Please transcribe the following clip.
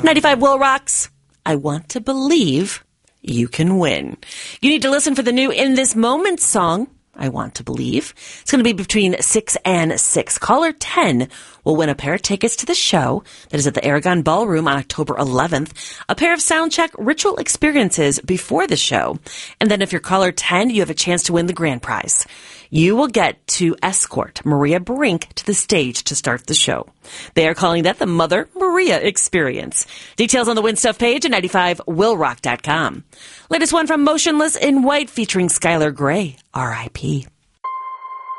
95 Will Rocks. I want to believe you can win. You need to listen for the new In This Moment song, I Want to Believe. It's going to be between 6 and 6. Caller 10 will win a pair of tickets to the show that is at the Aragon Ballroom on October 11th, a pair of Soundcheck ritual experiences before the show. And then if you're caller 10, you have a chance to win the grand prize. You will get to escort Maria Brink to the stage to start the show. They are calling that the Mother Maria Experience. Details on the Win Stuff page at 95willrock.com. Latest one from Motionless in White featuring Skylar Grey, R.I.P.